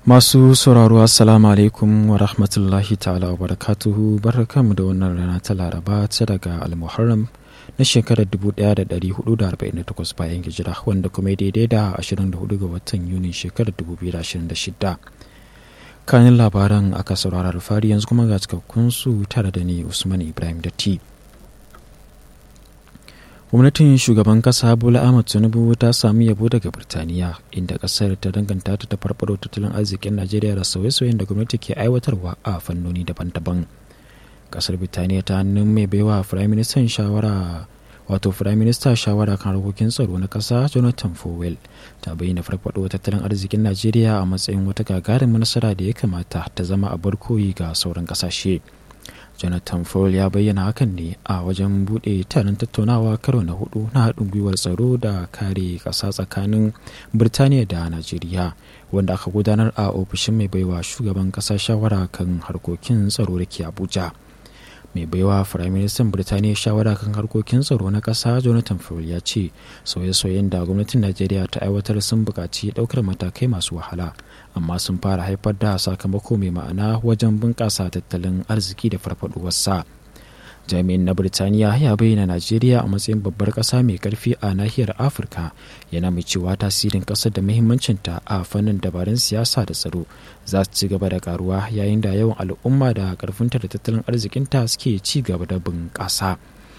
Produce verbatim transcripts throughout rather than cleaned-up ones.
Masu sauraro assalamu alaikum wa rahmatullahi ta'ala wa barakatuhu, barkamu da wannan rana ta Laraba ta daga Al-Muharram na shekarar dubu ɗaya da ɗari hudu da arba'in da takwas bayan hijira, wanda kuma daidai da ashirin da hudu ga watan Yuni shekarar dubu biyu da ashirin da shida. Kanin labaran aka saurara da fari, yanzu kuma ga cikakkun su tare da ni Usman Ibrahim Datti. Gwamnatin shugaban kasa Bola Ahmed Tinubu ta sami yabo daga Birtaniya, inda kasar ta danganta ta farfado tattalin arzikin Najeriya da sauye-sauyen da gwamnati ke aiwatarwa a fannoni daban-daban. Kasar Birtaniya ta hannun mai baiwa Firaministan shawara wato Firaminista shawara kan harkokin tsaro na kasa Jonathan Fowell ta bayyana farfado tattalin arzikin Najeriya a matsayin wata gagarumin nasara da ya kamata ta zama a barkoyi ga sauran kasashe. Jonathan Fowell ya bayyana hakan ne a wajen buɗe taron tattaunawa karo na hudu na haɗin gwiwar tsaro da kare ƙasa tsakanin Birtaniya da Najeriya, wanda aka gudanar a ofishin mai baiwa shugaban ƙasa shawara kan harkokin tsaro da ke Abuja. Mai baiwa Firaministan Birtaniya shawara kan harkokin tsaro na ƙasa Jonathan Fowell ya ce sauye-sauyen da gwamnatin Najeriya ta aiwatar sun buƙaci ɗaukar matakai masu wahala, amma sun fara haifar da sakamako mai ma'ana wajen bunƙasa tattalin arziki da farfaɗuwarsa. Jami'in na Birtaniya ya bayyana Najeriya a matsayin babbar ƙasa mai ƙarfi a nahiyar Afirka, yana mai cewa tasirin ƙasar da muhimmancinta a fannin dabarun siyasa da tsaro za su ci gaba da karuwa yayin da yawan al'umma da ƙarfinta da tattalin arzikinta suke ci gaba da bunƙasa.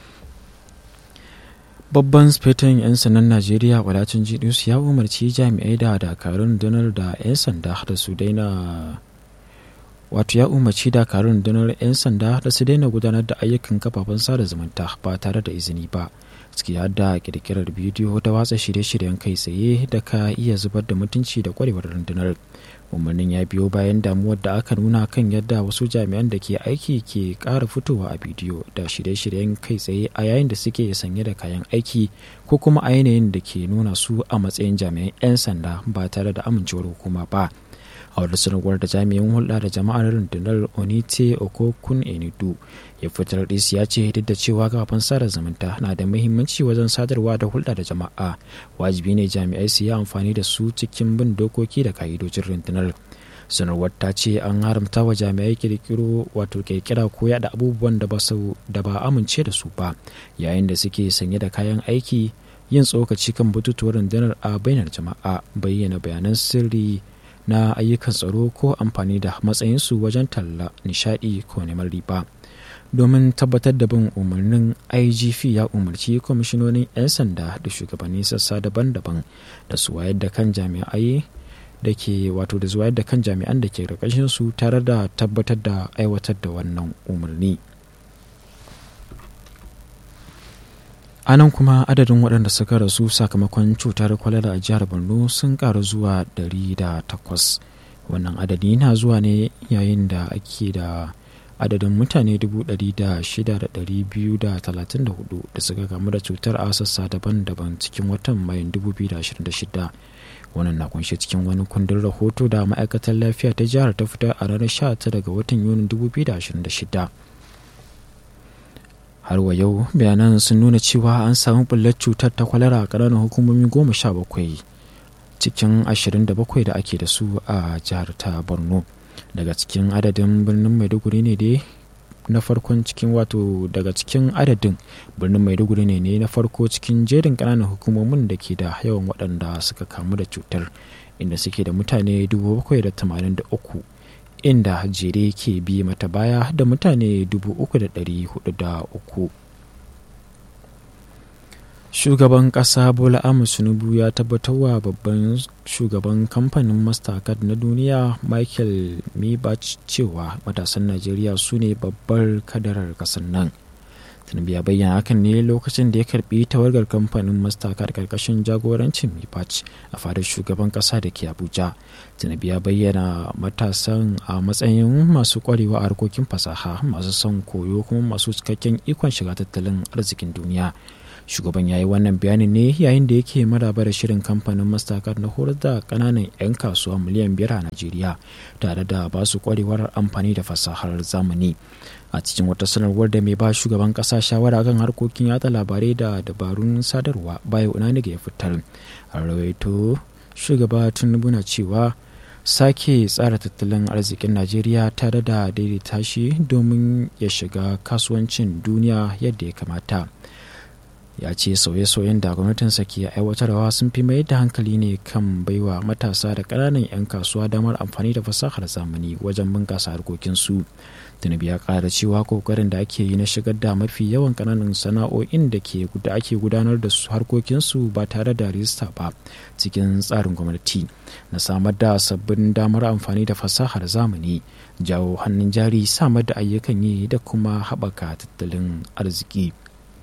Babban sifetin 'yan sandan Najeriya Wadacin Jidus ya umarci jami'ai da dakarun rundunar da 'yan sanda da su daina wato ya umarci dakarun rundunar 'yan sanda da su daina gudanar da ayyukan kafafen sada zumunta ba tare da izini ba, ciki har da kirkirar bidiyo da watsa shirye-shiryen kai tsaye da ka iya zubar da mutunci da kwarewar rundunar. Umarnin ya biyo bayan damuwar da aka nuna kan yadda wasu jami'an da ke aiki ke ƙara fitowa a bidiyo da shirye-shiryen kai tsaye a yayin da suke sanye da kayan aiki ko kuma a yanayin da ke nuna su a matsayin jami'an 'yan sanda ba tare da amincewar hukuma ba. A wata sanarwar da jami'in hulɗa da jama'ar rundunar Onite Okokun Enidu ya fitar da ya ce duk da cewa kafafen sada zumunta na da muhimmanci wajen sadarwa da hulɗa da jama'a, wajibi ne jami'ai su yi amfani da su cikin bin dokoki da ka'idojin rundunar. Sanarwar ta ce an haramta wa jami'ai kirkiro wato kirkira ko yada abubuwan da ba da ba amince da su ba yayin da suke sanye da kayan aiki, yin tsokaci kan batutuwar rundunar a bainar jama'a, bayyana bayanan sirri na ayyukan tsaro ko amfani da matsayinsu wajen talla, nishadi ko neman riba. Domin tabbatar da bin umarnin, I G P ya umarci kwamishinonin 'yan sanda da shugabanni sassa daban-daban da su wayar da kan jami'ai da ke wato da zuwayar da kan jami'an da ke karkashin su tare da tabbatar da aiwatar da wannan umarni. A nan kuma adadin waɗanda suka rasu sakamakon cutar kwalara a jihar Borno sun ƙaru zuwa ɗari da takwas. Wannan adadi na zuwa ne yayin da ake da adadin mutane dubu ɗari da shida da ɗari biyu da talatin da hudu da suka kamu da cutar a sassa daban-daban cikin watan Mayun dubu biyu da ashirin da shida. Wannan na kunshe cikin wani kundin rahoto da ma'aikatar lafiya ta jihar ta fitar a ranar sha tara ga watan Yunin dubu biyu da ashirin da shida. Har wa yau bayanan sun nuna cewa an samu bullar cutar ta kwalara a ƙananan hukumomi goma sha bakwai cikin ashirin da bakwai da ake da su a jihar ta Borno. Daga cikin adadin birnin Maiduguri ne dai na farkon cikin wato daga cikin adadin birnin Maiduguri ne ne na farko cikin jerin ƙananan hukumomin da ke da yawan waɗanda suka kamu da cutar, inda suke da mutane dubu bakwai da tamanin da uku, inda jere ke bi mata baya da mutane dubu uku da ɗari hudu da uku. Shugaban ƙasa Bola Ahmed Tinubu ya tabbatar wa babban shugaban kamfanin Mastercard na duniya Michael Mibach cewa matasan Najeriya su ne babbar kadarar ƙasar nan. Tinubu ya bayyana hakan ne lokacin da ya karbi tawagar kamfanin Mastercard karkashin jagorancin Mibach a fadar shugaban ƙasa da ke Abuja. Tinubu ya bayyana matasan a matsayin masu ƙwarewa a harkokin fasaha, masu son koyo kuma masu cikakken ikon shiga tattalin arzikin duniya. Shugaban ya yi wannan bayanin ne yayin da yake maraba da shirin kamfanin Mastercard na horar da kananan 'yan kasuwa miliyan biyar a Najeriya tare da ba su kwarewar amfani da fasahar zamani. A cikin wata sanarwar da mai ba shugaban kasa shawara kan harkokin yada labarai da dabarun sadarwa Bayo Unaniga ya fitar, a rawaito shugaba Tinubu na cewa sake tsara tattalin arzikin Najeriya tare da daidaita shi domin ya shiga kasuwancin duniya yadda ya kamata. Ya ce sauye-sauyen da gwamnatinsa ke aiwatarwa sun fi mayar da hankali ne kan baiwa matasa da ƙananan 'yan kasuwa damar amfani da fasahar zamani wajen bunƙasa harkokinsu. Tinubu ya ƙara cewa ƙoƙarin da ake yi na shigar da mafi yawan ƙananan sana'o'in da ake gudanar da su harkokinsu ba tare da rijista ba cikin tsarin gwamnati na samar da sabbin damar amfani da fasahar zamani, jawo hannun jari, samar da ayyukan yi da kuma haɓaka tattalin arziki.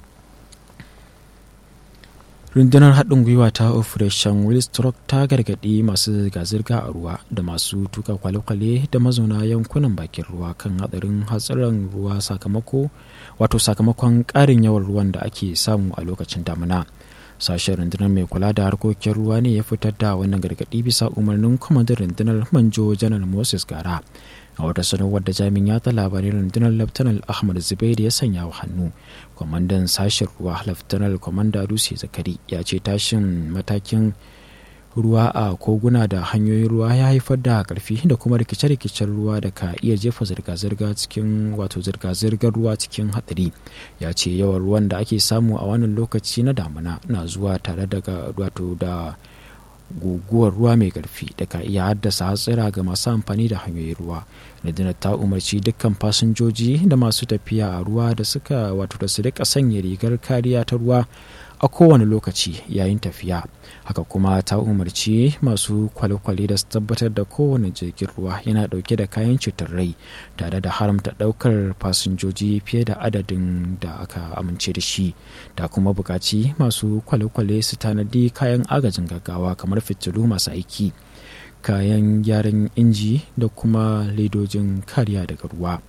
Rundunar haɗin gwiwa ta Operation Willstroke ta gargaɗi masu zirga-zirga a ruwa da masu tuka kwale-kwale da mazauna yankunan bakin ruwa kan hatsarin hatsarin ruwa sakamako wato sakamakon ƙarin yawan ruwan da ake samu a lokacin damina. Sashen rundunar mai kula da harkokin ruwa ne ya fitar da wannan gargaɗi bisa umarnin kwamandan rundunar Manjo Janar Moses Gara. A wata sanarwar da jami'in yatsa labarai rundunar Laftanar Ahmad Zubairu ya sanya wa hannu, kwamandan sashen ruwa Laftanar Kwamanda Dutse Zakari ya ce tashin matakin ruwa a koguna da hanyoyin ruwa ya haifar da karfi da kuma rikice-rikicen ruwa da ka iya jefa zirga-zirga cikin wato zirga-zirgar ruwa cikin hatsari. Ya ce yawan ruwan da ake samu a wannan lokaci na damuna na zuwa tare daga wato da guguwar ruwa mai ƙarfi da ka iya haddasa hatsira ga masu amfani da hanyoyin ruwa. Rundunar ta umarci dukkan fasinjoji da masu tafiya a ruwa da suka wato da su rika sanya rigar kariya ta ruwa a kowane lokaci yayin tafiya. Haka kuma ta umarci masu kwale-kwale da su tabbatar da kowane jirgin ruwa yana dauke da kayan ceton rai tare da haramta daukar fasinjoji fiye da adadin da aka amince da shi, da kuma bukaci masu kwale-kwale su tanadi kayan agajin gaggawa kamar fitilu masu aiki, kayan gyaran inji da kuma ledojin kariya daga ruwa.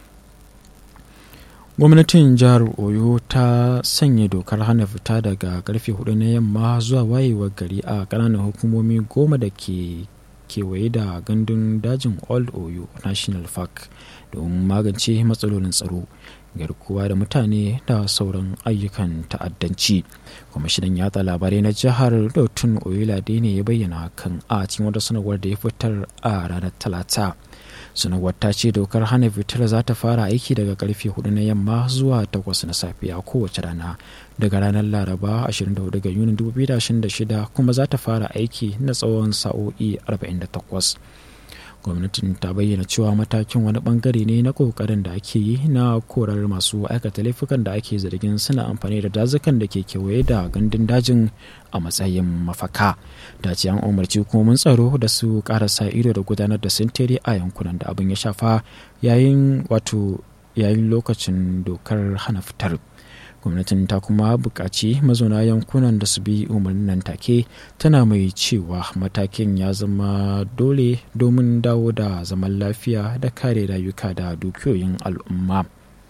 Gwamnatin jihar Oyo ta sanya dokar hana fita daga karfe hudu na yamma zuwa wayewar gari a ƙananan hukumomi goma da ke kewaye da gandun dajin Old Oyo National Park domin magance matsalolin tsaro, garkuwa da mutane da sauran ayyukan ta'addanci. Kwamishinan yatsa labarai na jihar Dotun Oyelade ne ya bayyana hakan a cikin wata sanarwar da ya fitar a ranar Talata. Sanarwar ta ce dokar hana fitar za ta fara aiki daga karfe hudu na yamma zuwa takwas na safiya kowace rana daga ranar Laraba ashirin da hudu ga Yunin dubu biyu da ashirin da shida kuma za ta fara aiki na tsawon sa'o'i arba'in da takwas. Gwamnatin ta bayyana cewa matakin wani bangare ne na kokarin da ake yi na korar masu aikata laifukan da ake zargin suna amfani da dazukan da ke kewaye da gandun dajin a matsayin mafaka. Da ce an umarci hukumomin tsaro da su karasa ido da gudanar da sintiri a yankunan da abin ya shafa yayin wato yayin lokacin dokar hana fitar. Gwamnatin ta kuma buƙaci mazauna yankunan da su bi umarnin nan take, tana mai cewa matakin ya zama dole domin dawo da zaman lafiya da kare rayuka da dukiyoyin al'umma.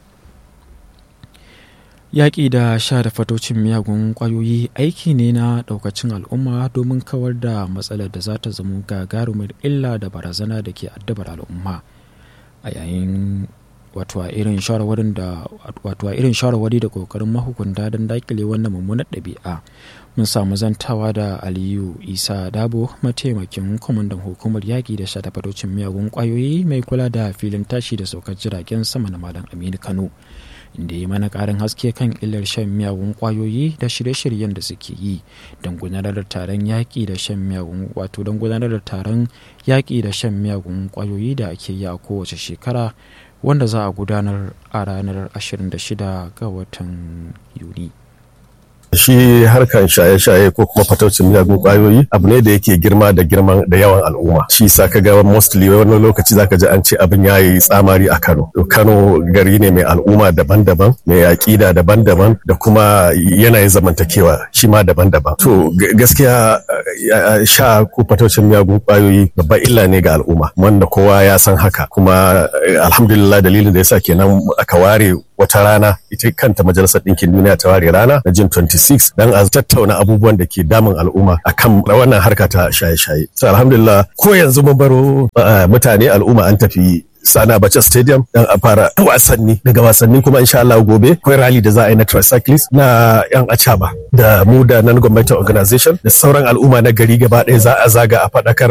Yaƙi da sha da fatocin miyagun ƙwayoyi aiki ne na ɗaukacin al'umma domin kawar da matsalar da za ta zama gagarumar illa da barazana da ke addabar al'umma. A yayin wato a irin shawarwarin da wato a irin shawarwari da kokarin mahukunta don dakile wannan mummunar ɗabi'a, mun samu zantawa da Aliyu Isa Dabo, mataimakin kwamandan hukumar yaƙi da sha da fatocin miyagun ƙwayoyi mai kula da filin tashi da saukar jiragen sama na Malam Aminu Kano, inda ya mana ƙarin haske kan illar shan miyagun ƙwayoyi da shirye-shiryen da suke yi don gudanar da taron yaƙi da shan miyagun wato don gudanar da taron yaƙi da shan miyagun ƙwayoyi da ake yi a kowace shekara, wanda za a gudanar a ranar ashirin da shida ga watan Yuni. Shi harkan shaye-shaye ko kuma fataucin miyagun kwayoyi abu ne da yake girma da girman da yawan al'umma. Shi sa ka ga mostly wani lokaci zaka ji an ce abin yayi tsamari a Kano. Kano gari ne mai al'umma daban-daban, mai aƙida daban-daban da kuma yanayin zamantakewa shi ma daban-daban. To gaskiya sha ko fataucin miyagun kwayoyi babban illa ne ga al'umma, wanda kowa ya san haka. Kuma alhamdulillah dalilin da yasa kenan aka ware wata rana ita kanta majalisar ɗinkin duniya ta ware rana na June twenty-six dan a tattauna abubuwan da ke damun al'umma akan wannan harka ta shaye-shaye. So alhamdulillah ko yanzu mun baro mutane al'umma an tafi Sani Abacha Stadium dan a fara wasanni, daga wasanni kuma insha Allah gobe akwai rally da za a yi na tricyclist na yan acaba da mu da non governmental organization da sauran al'umma na gari gaba ɗaya za a zaga a faɗakar da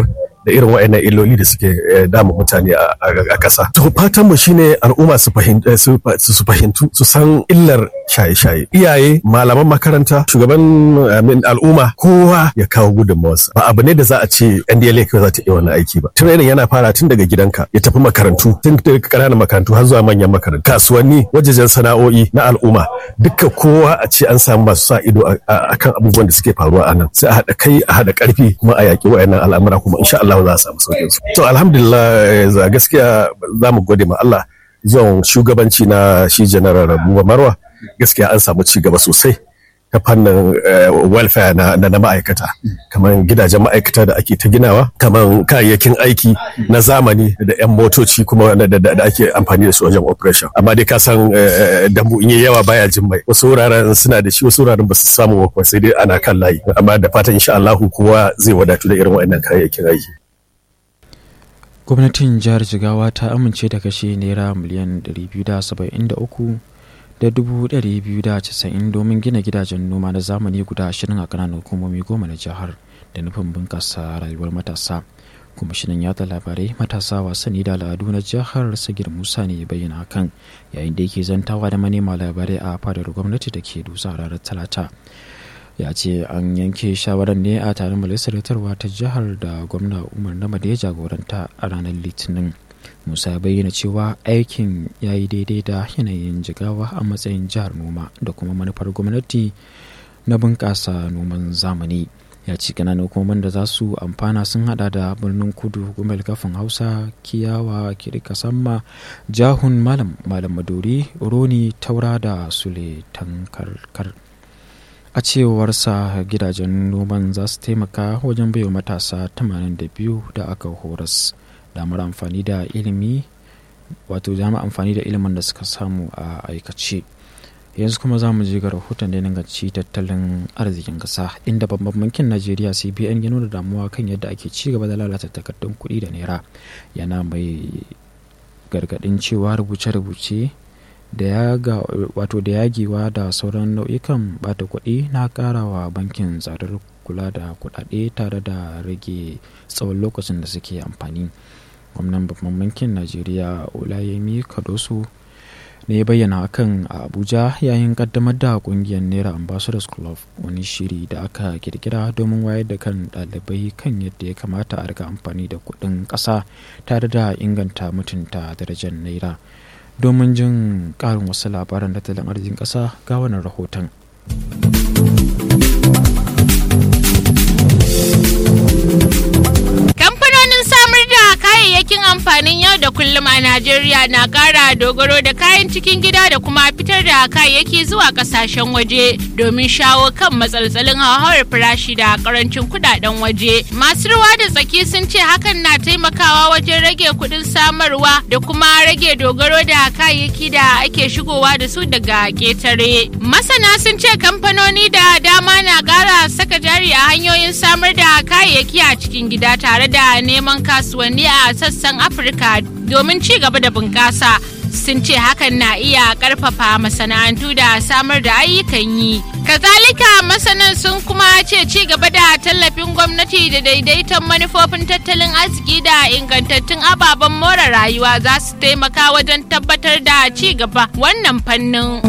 da irin waɗannan illoli da suke damun mutane a ƙasa. To fatan mu shine al'umma su fahimtu su fahimtu su san illar shaye-shaye. Iyaye, malaman makaranta, shugaban al'umma kowa ya kawo gudunmawarsa. Ba abu ne da za a ce N D L A kawai za ta iya wannan aiki ba. Training yana fara tun daga gidanka ya tafi makarantu, tun daga ƙananan makarantu har zuwa manyan makarantu, kasuwanni, wajejen sana'o'i na al'umma. Dukka kowa a ce an samu masu sa ido akan abubuwan da suke faruwa a nan. Sai a haɗa kai, a haɗa ƙarfi kuma a yaƙi waɗannan al'amura kuma insha Allah za a samu sauƙin su. To alhamdulillah gaskiya za mu gode ma Allah zuwan shugabanci na shi General Buba Marwa. Gaskiya an samu ci gaba sosai ta fannin welfare na, na, na ma'aikata, kamar gidajen ma'aikata da ake ta ginawa, kamar kayayyakin aiki na zamani da 'yan motoci kuma da, da, da ake amfani da su wajen operation. Amma dai ka san dambu in yi yawa baya jin mai, wasu wuraren suna da shi, wasu wuraren ba su samu ba, sai dai ana kan layi. Amma da fatan insha Allahu kowa zai wadatu da irin waɗannan kayayyakin aiki. Gwamnatin jihar Jigawa ta amince da kashe naira miliyan ɗari biyu da saba'in da uku da dubu ɗari biyu da casa'in domin gina gidajen noma na zamani guda ashirin a ƙananan hukumomi goma na jihar da nufin bunƙasa rayuwar matasa. Kwamishinan yada labarai, matasa, wasanni da al'adu na jihar Sagir Musa ne ya bayyana hakan yayin da yake zantawa da manema labarai a fadar gwamnati da ke Dutse ranar Talata. Ya ce an yanke shawarar ne a taron majalisar ta jihar da gwamna Umar Namadi ya jagoranta a ranar Litinin. Musa ya bayyana cewa aikin ya yi daidai da yanayin Jigawa a matsayin jihar noma da kuma manufar gwamnati na bunƙasa noman zamani. Ya ci ƙananan hukumomin da za su amfana sun hada da birnin Kudu, Gumel, Kafin Hausa, Kiyawa, Kirika Samma, Jahun, Malam Malam Maduri, Roni, Taura da Sule Tankarkar. A cewarsa gidajen noman za su taimaka wajen baiwa matasa tamanin da biyu da aka horas damar amfani da ilimi, wato damar amfani da ilimin da suka samu a aikace. Yanzu kuma za mu je ga rahoton da ya danganci tattalin arzikin ƙasa, inda babban bankin Najeriya C B N ya nuna damuwa kan yadda ake ci gaba da lalata takardun kuɗi da naira, yana mai gargaɗin cewa rubuce-rubuce da ya ga wato da yagewa da sauran nau'ikan bata kuɗi na ƙarawa bankin tsadar kula da kuɗaɗe tare da rage tsawon lokacin da suke amfani. Gwamnan babban bankin Najeriya Olayemi Kadoso ne ya bayyana hakan a Abuja yayin kaddamar da kungiyar Naira Ambassadors Club, wani shiri da aka kirkira domin wayar da kan ɗalibai kan yadda ya kamata a riga amfani da kuɗin ƙasa tare da inganta mutunta darajar naira. Domin jin ƙarin wasu labaran tattalin arzikin ƙasa ga wannan rahoton. Kamfanonin samar da kayayyakin amfanin yau da kullum a Najeriya na ƙara dogaro da kayan cikin gida da kuma fitar da kayayyaki zuwa ƙasashen waje domin shawo kan matsaltsalin hauhawar farashi da ƙarancin kuɗaɗen waje. Masu ruwa da tsaki sun ce hakan na taimakawa wajen rage kuɗin samarwa da kuma rage dogaro da kayayyaki da ake shigowa da su daga ƙetare. Masana sun ce kamfanoni da dama na ƙara saka jari a hanyoyin samar da kayayyaki a cikin gida tare da neman kasuwanni a sassan Afirka domin ci gaba da bunƙasa. Sun ce hakan na iya ƙarfafa masana'antu da samar da ayyukan yi. Kazalika masanan sun kuma ce ci gaba da tallafin gwamnati da daidaiton manufofin tattalin arziki da ingantattun ababen more rayuwa za su taimaka wajen tabbatar da ci gaba wannan fannin.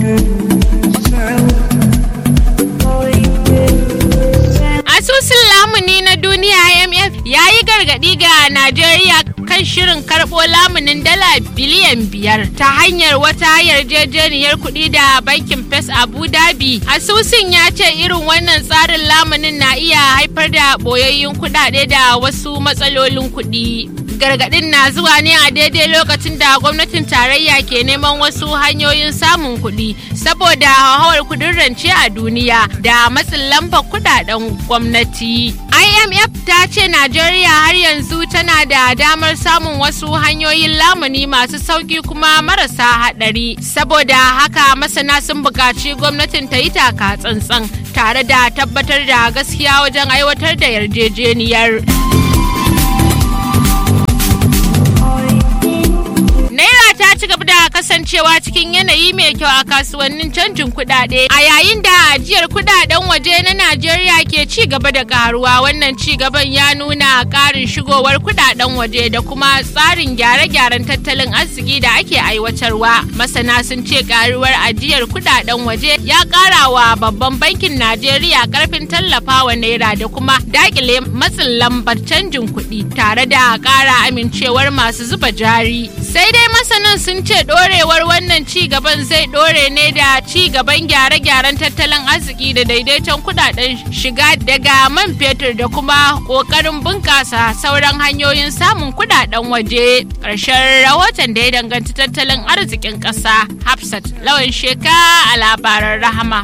Asusun lamuni na duniya I M F ya yi gargaɗi ga Najeriya kan shirin karɓo lamunin dala biliyan biyar ta hanyar wata yarjejeniyar kuɗi da bankin First Abu Dhabi. Asusun ya ce irin wannan tsarin lamunin na iya haifar da ɓoyayyun kuɗaɗe da wasu matsalolin kuɗi. Gargaɗin na zuwa ne a daidai lokacin da gwamnatin tarayya ke neman wasu hanyoyin samun kuɗi saboda hauhawar kuɗin rance a duniya da matsin lambar kuɗaɗen gwamnati. I M F ta ce Najeriya har yanzu tana da damar samun wasu hanyoyin lamuni masu sauki kuma marasa haɗari. Saboda haka masana sun buƙaci gwamnatin ta yi taka tsantsan tare da tabbatar da gaskiya wajen aiwatar da yarjejeniyar. Naira ta ci gaba da kasancewa cikin yanayi mai kyau a kasuwannin canjin kuɗaɗe a yayin da ajiyar kuɗaɗen waje na Najeriya ke ci gaba da karuwa. Wannan ci gaban ya nuna ƙarin shigowar kuɗaɗen waje da kuma tsarin gyare-gyaren tattalin arziki da ake aiwatarwa. Masana sun ce karuwar ajiyar kuɗaɗen waje ya ƙara wa babban bankin Najeriya ƙarfin tallafawa naira da kuma dakile matsin lambar canjin kuɗi tare da ƙara amincewar masu zuba jari. Sai dai masanan sun ce ɗorewar wannan ci gaban zai ɗore ne da ci gaban gyare-gyaren tattalin arziki da daidaiton kuɗaɗen shiga daga man fetur da kuma ƙoƙarin bunƙasa sauran hanyoyin samun kuɗaɗen waje. Ƙarshen rahoton da ya danganci tattalin arzikin ƙasa. Hafsat Lawan Sheka a labaran Rahama.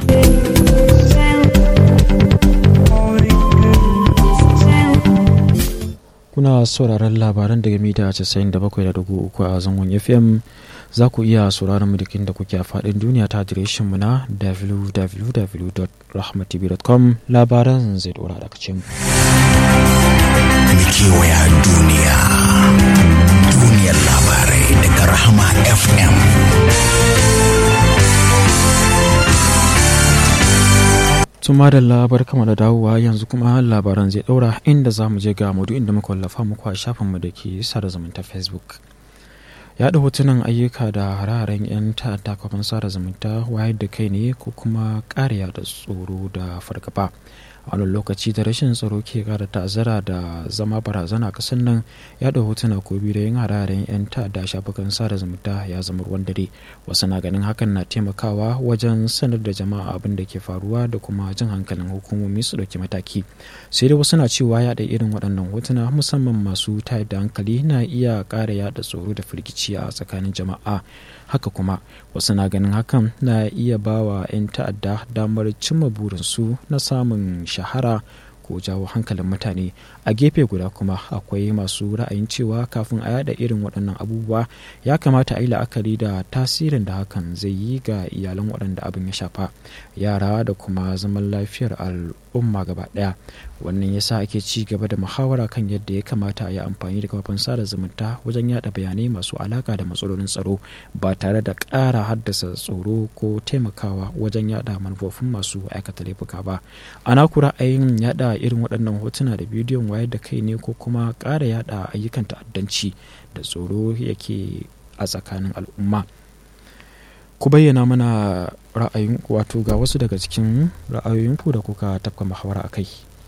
Kuna sauraron labaran daga mita casa'in da bakwai da dugu uku a zangon F M. Za ku iya sauraron mu dukin da kuke a faɗin duniya ta adireshin mu na w w w dot rahma t v dot com. Labaran zai dora daga cin. Mikewaya duniya, duniyar labarai daga Rahama F M. Tuma da labar kama da dawowa yanzu kuma labaran zai daura inda za mu je ga mudu inda muka wallafa muku a shafinmu da ke sada zumunta Facebook. Yaɗa hotunan ayyuka da hararen 'yan ta'adda kafin sada zumunta wayar da kai ne ko kuma ƙariya da tsoro da fargaba. A wani lokaci da rashin tsaro ke ƙara ta'azzara da zama barazana kasan nan, yaɗa hotuna ko bidiyon hararen 'yan ta'adda shafukan sada zumunta ya zama ruwan dare. Wasu na ganin hakan na taimakawa wajen sanar da jama'a abin da ke faruwa da kuma jin hankalin hukumomi su ɗauki mataki. Sai dai wasu na cewa yaɗa irin waɗannan hotuna musamman masu tayar da hankali na iya ƙara yaɗa tsoro da firgici a tsakanin jama'a. Haka kuma wasu na ganin hakan na iya ba wa 'yan ta'adda damar cimma burinsu na samun shahara ko jawo hankalin mutane. A gefe guda kuma akwai masu ra'ayin cewa kafin a yada irin waɗannan abubuwa ya kamata a yi la'akari da tasirin da hakan zai yi ga iyalan waɗanda abin ya shafa, yara da kuma zaman lafiyar al'umma gaba ɗaya. Wannan yasa ake ci gaba da muhawara kan yadda ya kamata a yi amfani da kafafen sada zumunta wajen yada bayanai masu alaka da matsalolin tsaro ba tare da ƙara haddasa tsoro ko taimakawa wajen yada manufofin masu aikata laifuka ba. Ana ku ra'ayin yada irin waɗannan hotuna da bidiyon wayar da kai ne ko kuma ƙara yada ayyukan ta'addanci da tsoro yake a tsakanin al'umma? Ku bayyana mana ra'ayin wato ga wasu daga cikin ra'ayoyinku da kuka tafka muhawara a kai.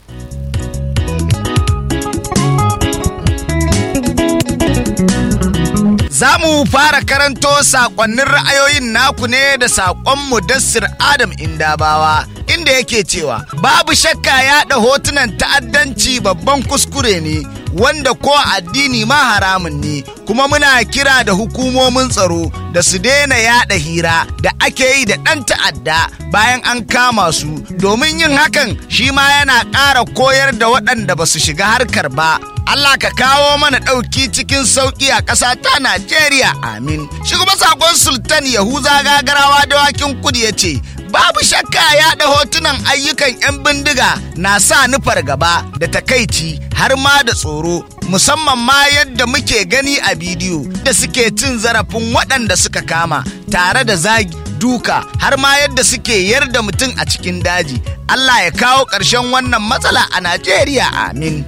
Za mu fara karanto saƙonnin ra'ayoyin naku ne da saƙon Mudassir Adam Indabawa, inda yake cewa babu shakka yaɗa hotunan ta'addanci babban kuskure ne wanda ko addini ma haramun ne, kuma muna kira da hukumomin tsaro da su daina yaɗa hira da ake yi da ɗan ta'adda bayan an kama su, domin yin hakan shi ma yana ƙara koyar da waɗanda ba su shiga harkar ba. Allah ka kawo mana ɗauki cikin sauƙi a ƙasa ta Najeriya, amin. Shi kuma saƙon Sultan Yahuza Gagarawa Dawakin Kudu ya ce, babu shakka yaɗa hotunan ayyukan 'yan bindiga na sa ni fargaba da takaici har ma da tsoro, musamman ma yadda muke gani a bidiyo da suke cin zarafin waɗanda suka kama tare da zagi, duka, har ma yadda suke yarda mutum a cikin daji. Allah ya kawo ƙarshen wannan matsala a Najeriya, amin.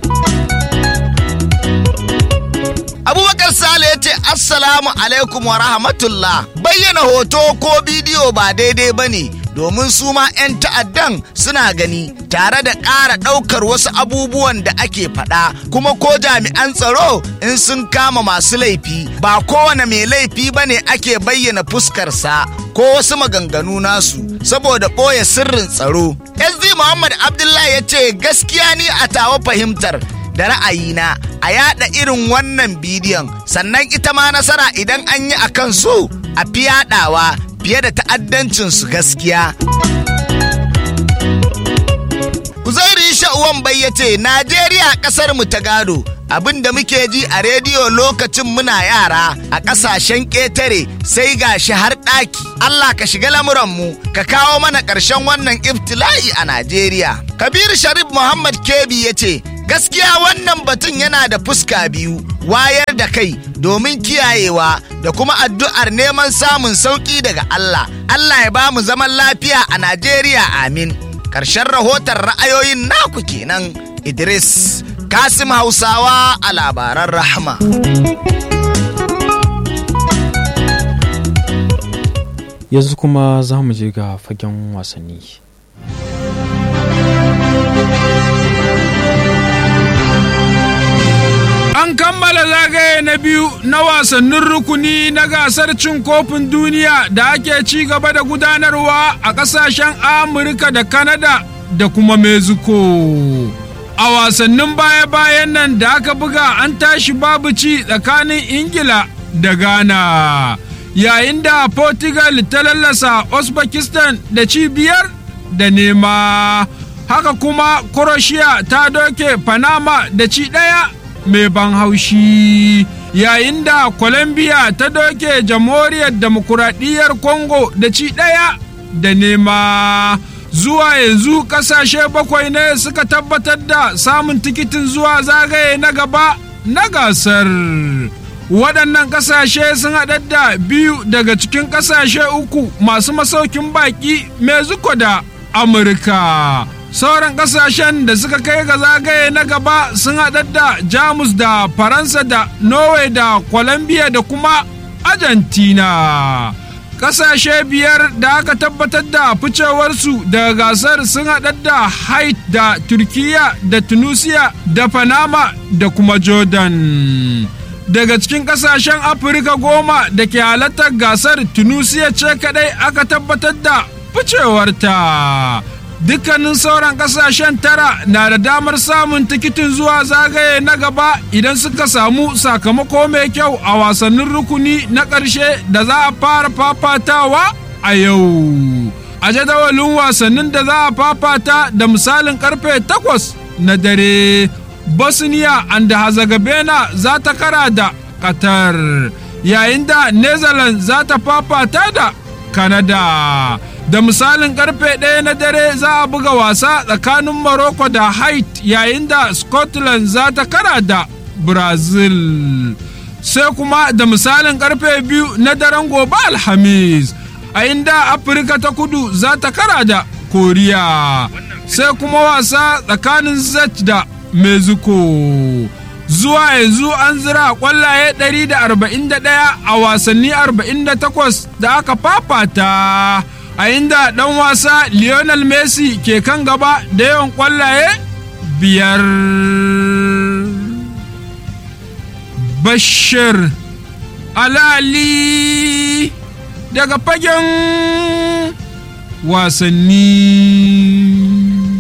Abubakar Sale ya ce assalamu alaikum wa rahmatullah. Bayyana hoto ko bidiyo ba daidai ba ne, domin su ma 'yan ta'addan suna gani tare da ƙara ɗaukar wasu abubuwan da ake faɗa, kuma ko jami'an tsaro in sun kama masu laifi ba kowane mai laifi ba ne ake bayyana fuskarsa ko wasu maganganu nasu saboda ɓoye sirrin tsaro. S D Muhammad Abdullahi ya ce gaskiya ni a tawa fahimtar da ra'ayina a yada irin wannan bidiyon, sannan ita ma nasara idan an yi a kansu a fi yadawa fiye da ta'addancinsu gaskiya. Uzairu Sha'uwan bai yace Najeriya kasar mu ta gado, abin da muke ji a rediyo lokacin muna yara a ƙasashen ƙetare sai gashi har ɗaki. Allah ka shiga lamuranmu ka kawo mana ƙarshen wannan iftila'i a Najeriya. Kabiru Sharif Muhammad Kebi ya ce gaskiya wannan batun yana da fuska biyu, wayar da kai domin kiyayewa da kuma addu'ar neman samun sauƙi daga Allah. Allah ya ba mu zaman lafiya a Najeriya, amin. Ƙarshen rahoton ra'ayoyin naku kenan. Idris Kasim Hausawa a labaran Rahama. Yanzu kuma za mu je ga fagen wasanni. An kammala zagaye na biyu na wasannin rukuni na gasar cin kofin duniya da ake ci gaba da gudanarwa a ƙasashen Amurka da Kanada da kuma Mexico. A wasannin baya-bayan nan da aka buga an tashi babu ci tsakanin Ingila da Ghana, yayin da Portugal ta lallasa Uzbekistan da ci biyar da nema. Haka kuma Croatia ta doke Panama da ci ɗaya mai ban haushi, yayin da Colombia ta doke Jamhuriyar Demokuraɗiyyar Congo da ci ɗaya da nema. Zuwa yanzu ƙasashe bakwai ne suka tabbatar da samun tikitin zuwa zagaye na gaba na gasar. Waɗannan ƙasashe sun haɗar da biyu daga cikin ƙasashe uku masu masaukin baƙi, Mexico da Amurka. Sauran ƙasashen da suka kai ga zagaye na gaba sun haɗar da Jamus da Faransa da Norway da Colombia da kuma Argentina. Ƙasashe biyar da aka tabbatar da ficewarsu daga gasar sun haɗar da Haiti da Turkiya da Tunisia da Panama da kuma Jordan. Daga cikin ƙasashen Afirka goma da ke halartar gasar, Tunisia ce kaɗai aka tabbatar da ficewarta. Dukkanin sauran ƙasashen tara na da damar samun tikitin zuwa zagaye na gaba idan suka samu sakamako mai kyau a wasannin rukuni na ƙarshe da za a fara fafatawa a yau. A jadawalin wasannin da za a fafata da misalin karfe takwas na dare, Bosnia and Herzegovina za ta kara da Qatar, yayin da Netherlands za ta fafata da Canada. Da misalin karfe ɗaya na dare za a buga wasa tsakanin Morocco da Haiti, yayin da Scotland za ta kara da Brazil. Sai kuma da misalin karfe biyu na daren gobe Alhamis, a inda Afirka ta kudu za ta kara da Koriya. Sai kuma wasa tsakanin Czech da Mexico. Zuwa yanzu an zira kwallaye ɗari da arba'in da ɗaya a wasanni arba'in da takwas da aka fafata, a inda ɗan wasa Lionel Messi ke kan gaba da yawan kwallaye biyar. Bashir Alali daga fagen wasanni.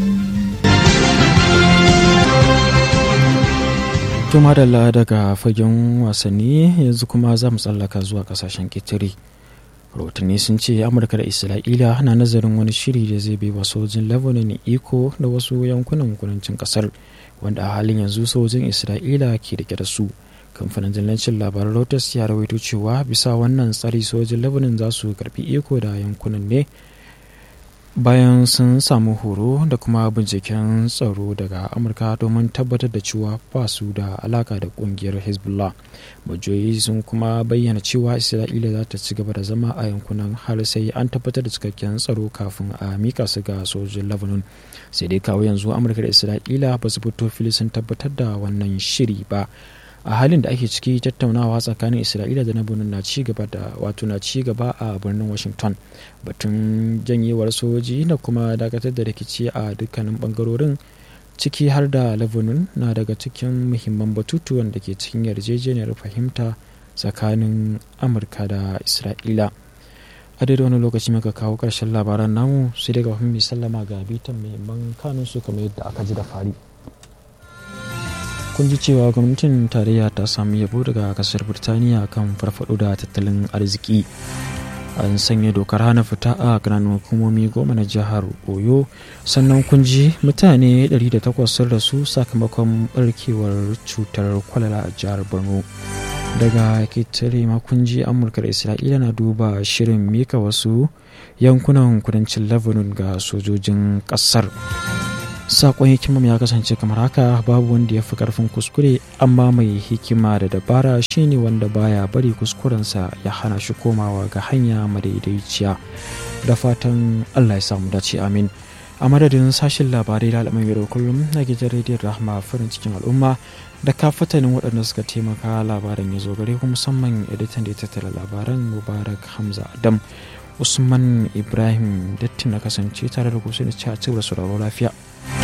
Tuma da daga fagen wasanni yanzu kuma za mu tsallaka zuwa kasashen ƙetare. Rahotanni sun ce Amurka da Isra'ila na nazarin wani shiri da zai bai wa sojin Lebanon iko da wasu yankunan kudancin kasar, wanda a halin yanzu sojin Isra'ila ke rike da su. Kamfanin dillancin labaran Reuters ya rawaito cewa bisa wannan tsari sojin Lebanon za su karbi iko da yankunan ne bayan sun samu horo da kuma binciken tsaro daga Amurka domin tabbatar da cewa ba su da alaka da kungiyar Hezbollah. Majiyoyi sun kuma bayyana cewa Isra'ila za ta ci gaba da zama a yankunan har sai an tabbatar da cikakken tsaro kafin a mika su ga sojin Lebanon. Sai dai kawo yanzu Amurka da Isra'ila ba su fito fili sun tabbatar da wannan shiri ba. A halin da ake ciki, tattaunawa tsakanin Isra'ila da Lebanon na ci gaba da wato na ci gaba a birnin Washington. Batun janyewar sojoji da kuma dakatar da rikici a dukkanin bangarorin ciki har da Lebanon na daga cikin muhimman batutuwan da ke cikin yarjejeniyar fahimta tsakanin Amurka da Isra'ila. A daidai wani lokaci muka kawo ƙarshen labaran namu, sai daga mai sallama ga bitan muhimman kanunsu kamar yadda aka ji da fari. Kun ji cewa gwamnatin tarayya ta samu yabo daga kasar Birtaniya kan farfado da tattalin arziki. An sanya dokar hana fita a ƙananan hukumomi goma na jihar Oyo, sannan kun ji mutane ɗari da takwas sun rasu sakamakon barkewar cutar kwalara a jihar Borno. Daga ketare ma kun ji Amurka da Isra'ila na duba shirin mika wasu yankunan kudancin Lebanon ga sojojin ƙasar. Sakon hikimar ya kasance kamar haka: babu wanda ya fi karfin kuskure, amma mai hikima da dabara shine wanda baya bari kuskurensa ya hana shi komawa ga hanya madaidaiciya. Da fatan Allah ya samu dace, amin. A madadin sashen labarai da al'amuran yau da kullum na gidan rediyon Rahma farin cikin al'umma da kafatanin waɗanda suka taimaka labaran ya zo gare ku, musamman editan da ya tattara labaran Mubarak Hamza Adam, Usman Ibrahim Datti na kasance tare da ku sai da ci a cigaba da sauraro lafiya.